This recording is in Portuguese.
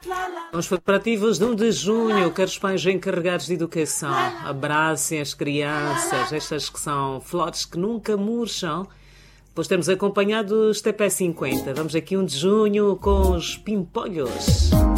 Os preparativos de 1 de junho, caros pais encarregados de educação, abracem as crianças, estas que são flores que nunca murcham. Depois temos acompanhado os TP50. Vamos aqui 1 de junho com os pimpolhos.